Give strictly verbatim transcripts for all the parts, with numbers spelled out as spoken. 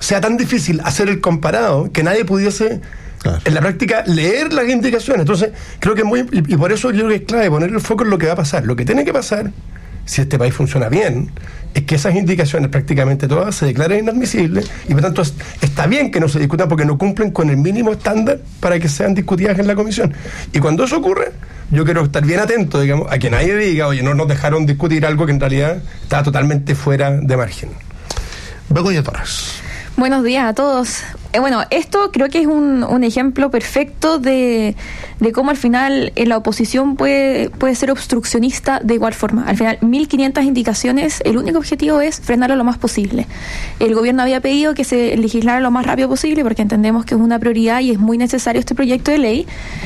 sea tan difícil hacer el comparado que nadie pudiese, claro, en la práctica leer las indicaciones. Entonces creo que es muy, y por eso yo creo que es clave poner el foco en lo que va a pasar. Lo que tiene que pasar, si este país funciona bien, es que esas indicaciones prácticamente todas se declaren inadmisibles, y por tanto está bien que no se discutan porque no cumplen con el mínimo estándar para que sean discutidas en la comisión. Y cuando eso ocurre, yo quiero estar bien atento, digamos, a que nadie diga, oye, no nos dejaron discutir algo que en realidad está totalmente fuera de margen. Begoña Torres. Buenos días a todos. Eh, bueno, esto creo que es un, un ejemplo perfecto de, de cómo al final en la oposición puede, puede ser obstruccionista de igual forma. Al final, mil quinientas indicaciones, el único objetivo es frenarlo lo más posible. El gobierno había pedido que se legislara lo más rápido posible porque entendemos que es una prioridad y es muy necesario este proyecto de ley.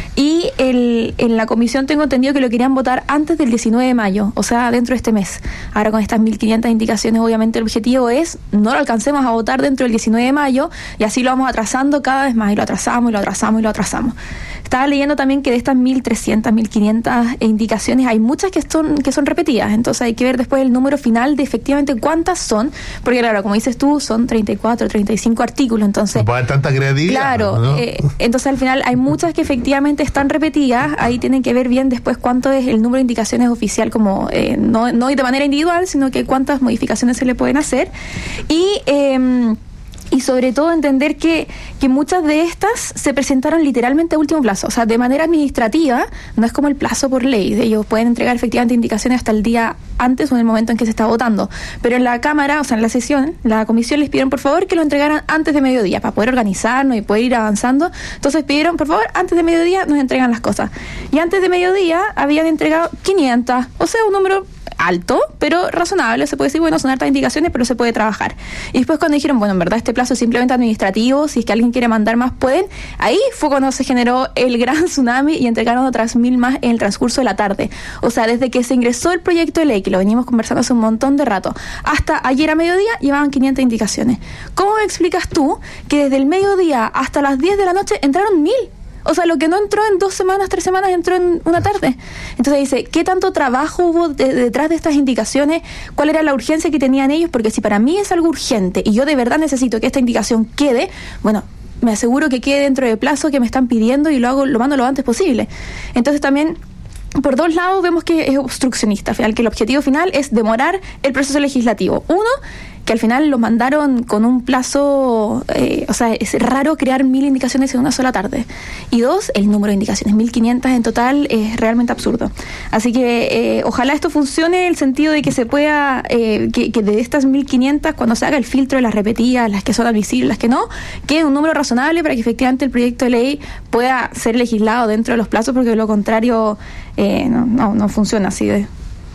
Y el, en la comisión tengo entendido que lo querían votar antes del diecinueve de mayo, o sea, dentro de este mes. Ahora con estas mil quinientas indicaciones, obviamente el objetivo es no lo alcancemos a votar dentro del diecinueve de mayo y así lo vamos atrasando cada vez más y lo atrasamos y lo atrasamos y lo atrasamos. Estaba leyendo también que de estas mil trescientas, mil quinientas indicaciones hay muchas que son, que son repetidas, entonces hay que ver después el número final de efectivamente cuántas son, porque claro, como dices tú, son treinta y cuatro, treinta y cinco artículos, entonces... No puede haber tanta creatividad. Claro, ¿no? eh, entonces al final hay muchas que efectivamente están repetidas, ahí tienen que ver bien después cuánto es el número de indicaciones oficial, como eh, no, no de manera individual, sino que cuántas modificaciones se le pueden hacer, y... Eh, Y sobre todo entender que, que muchas de estas se presentaron literalmente a último plazo, o sea, de manera administrativa, no es como el plazo por ley, ellos pueden entregar efectivamente indicaciones hasta el día antes o en el momento en que se está votando, pero en la Cámara, o sea, en la sesión, la comisión les pidieron por favor que lo entregaran antes de mediodía, para poder organizarnos y poder ir avanzando, entonces pidieron por favor, antes de mediodía nos entregan las cosas, y antes de mediodía habían entregado quinientas, o sea, un número alto, pero razonable, se puede decir, bueno, son hartas indicaciones, pero se puede trabajar. Y después cuando dijeron, bueno, en verdad este plazo es simplemente administrativo, si es que alguien quiere mandar más, pueden, ahí fue cuando se generó el gran tsunami y entregaron otras mil más en el transcurso de la tarde. O sea, desde que se ingresó el proyecto de ley, que lo venimos conversando hace un montón de rato, hasta ayer a mediodía llevaban quinientas indicaciones. ¿Cómo me explicas tú que desde el mediodía hasta las diez de la noche entraron mil? O sea, lo que no entró en dos semanas, tres semanas, entró en una tarde. Entonces dice, ¿qué tanto trabajo hubo de, detrás de estas indicaciones? ¿Cuál era la urgencia que tenían ellos? Porque si para mí es algo urgente y yo de verdad necesito que esta indicación quede, bueno, me aseguro que quede dentro del plazo que me están pidiendo y lo hago, lo mando lo antes posible. Entonces también... Por dos lados vemos que es obstruccionista, al final que el objetivo final es demorar el proceso legislativo. Uno, que al final lo mandaron con un plazo, eh, o sea, es raro crear mil indicaciones en una sola tarde. Y dos, el número de indicaciones, mil quinientas en total, es realmente absurdo. Así que eh, ojalá esto funcione en el sentido de que se pueda, eh, que, que de estas mil quinientas, cuando se haga el filtro de las repetidas, las que son admisibles, las que no, quede un número razonable para que efectivamente el proyecto de ley pueda ser legislado dentro de los plazos, porque de lo contrario... Eh, no, no, no funciona así de...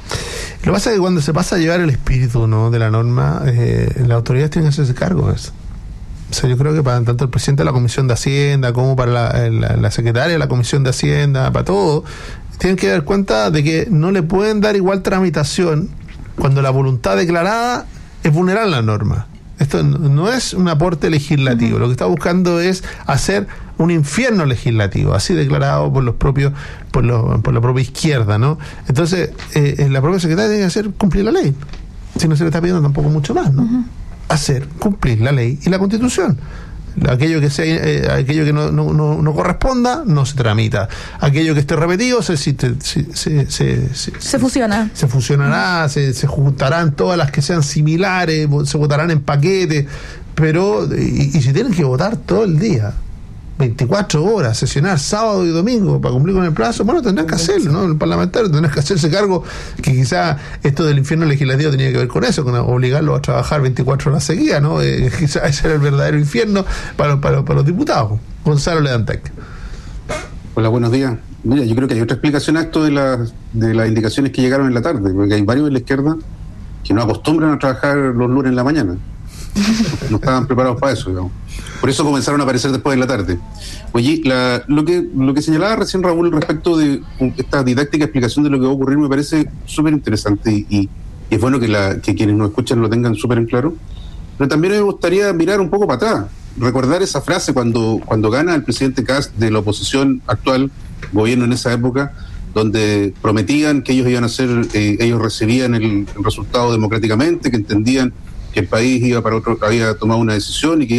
Lo que pasa es que cuando se pasa a llevar el espíritu, ¿no?, de la norma, eh, las autoridades tienen que hacerse cargo de eso. O sea, yo creo que para tanto el presidente de la Comisión de Hacienda como para la, la, la secretaria de la Comisión de Hacienda, para todo, tienen que dar cuenta de que no le pueden dar igual tramitación cuando la voluntad declarada es vulnerar la norma. Esto no es un aporte legislativo, uh-huh. Lo que está buscando es hacer un infierno legislativo, así declarado por los propios, por, los, por la propia izquierda, ¿no? Entonces, eh, la propia secretaria tiene que hacer cumplir la ley, si no se le está pidiendo tampoco mucho más, ¿no? Uh-huh. Hacer cumplir la ley y la Constitución. Aquello que sea, eh, aquello que no, no, no, no corresponda no se tramita, aquello que esté repetido se se, se, se, se, se, se fusiona se fusionará, uh-huh. se, se juntarán todas las que sean similares, se votarán en paquete, pero y, y si tienen que votar todo el día, veinticuatro horas, sesionar sábado y domingo para cumplir con el plazo, bueno, tendrán que hacerlo, ¿no? El parlamentario tendrá que hacerse cargo, que quizá esto del infierno legislativo tenía que ver con eso, con obligarlos a trabajar veinticuatro horas seguidas, ¿no? Eh, quizá ese era el verdadero infierno para, para, para los diputados. Gonzalo Ledantec. Hola, buenos días. Mira, yo creo que hay otra explicación a esto de las de las indicaciones que llegaron en la tarde, porque hay varios de la izquierda que no acostumbran a trabajar los lunes en la mañana. No estaban preparados para eso, digamos. Por eso comenzaron a aparecer después de la tarde. Oye, la, lo que lo que señalaba recién Raúl respecto de esta didáctica explicación de lo que va a ocurrir me parece súper interesante y, y es bueno que, la, que quienes nos escuchan lo tengan súper en claro. Pero también me gustaría mirar un poco para atrás, recordar esa frase cuando, cuando gana el presidente Kast de la oposición actual, gobierno en esa época, donde prometían que ellos iban a hacer, eh, ellos recibían el, el resultado democráticamente, que entendían que el país iba para otro, había tomado una decisión y que